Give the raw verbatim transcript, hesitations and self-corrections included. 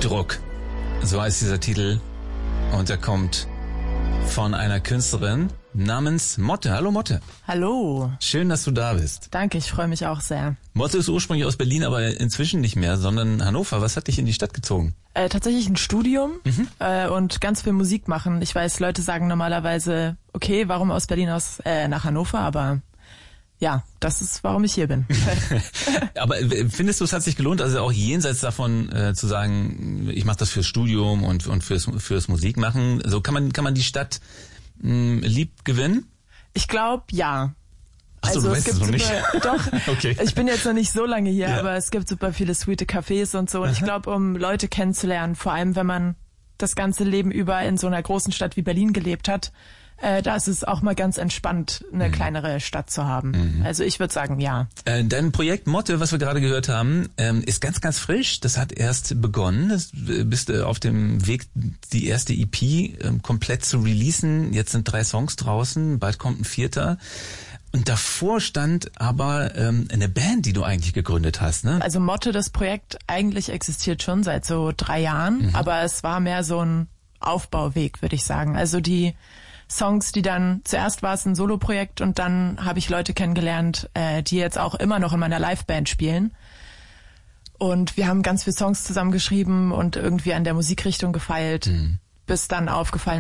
Druck. So heißt dieser Titel. Und er kommt von einer Künstlerin namens Motte. Hallo Motte. Hallo. Schön, dass du da bist. Danke, ich freue mich auch sehr. Motte ist ursprünglich aus Berlin, aber inzwischen nicht mehr, sondern Hannover. Was hat dich in die Stadt gezogen? Äh, tatsächlich ein Studium Mhm. äh, und ganz viel Musik machen. Ich weiß, Leute sagen normalerweise, okay, warum aus Berlin aus äh, nach Hannover, aber ja, das ist, warum ich hier bin. Aber findest du, es hat sich gelohnt, also auch jenseits davon äh, zu sagen, ich mache das fürs Studium und und fürs fürs Musikmachen, so kann man kann man die Stadt mh, lieb gewinnen? Ich glaube, ja. Ach so, also du es weißt gibt es noch nicht. super, doch. Okay. Ich bin jetzt noch nicht so lange hier, Ja. aber es gibt super viele sweete Cafés und so. Und Aha. ich glaube, um Leute kennenzulernen, vor allem wenn man das ganze Leben über in so einer großen Stadt wie Berlin gelebt hat, äh, da ist es auch mal ganz entspannt, eine mhm. kleinere Stadt zu haben. Mhm. Also ich würde sagen, ja. Äh, dein Projekt Motte, was wir gerade gehört haben, ähm, ist ganz, ganz frisch. Das hat erst begonnen. Das bist äh, auf dem Weg, die erste E P ähm, komplett zu releasen. Jetzt sind drei Songs draußen, bald kommt ein vierter. Und davor stand aber ähm, eine Band, die du eigentlich gegründet hast, ne? Also Motte, das Projekt eigentlich existiert schon seit so drei Jahren, mhm. aber es war mehr so ein Aufbauweg, würde ich sagen. Also die Songs, die dann, zuerst war es ein Soloprojekt und dann habe ich Leute kennengelernt, äh, die jetzt auch immer noch in meiner Liveband spielen. Und wir haben ganz viele Songs zusammengeschrieben und irgendwie an der Musikrichtung gefeilt, mhm. bis dann aufgefallen